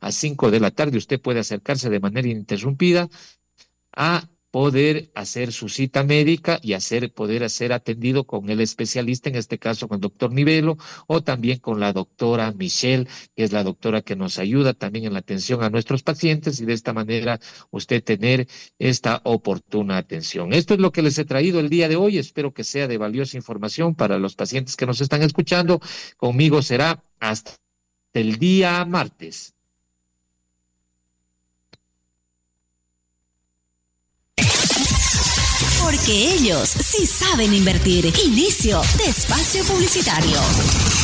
a 5 de la tarde, usted puede acercarse de manera ininterrumpida a poder hacer su cita médica y poder ser atendido con el especialista, en este caso con el doctor Nivelo, o también con la doctora Michelle, que es la doctora que nos ayuda también en la atención a nuestros pacientes, y de esta manera usted tener esta oportuna atención. Esto es lo que les he traído el día de hoy. Espero que sea de valiosa información para los pacientes que nos están escuchando. Conmigo será hasta el día martes. Porque ellos sí saben invertir. Inicio de espacio publicitario.